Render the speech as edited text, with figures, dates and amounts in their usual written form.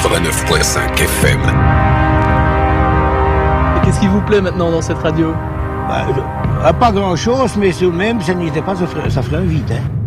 89.5 FM. Et qu'est-ce qui vous plaît maintenant dans cette radio? Pas grand-chose, mais tout de même, ça n'était pas, ça ferait un vide, hein.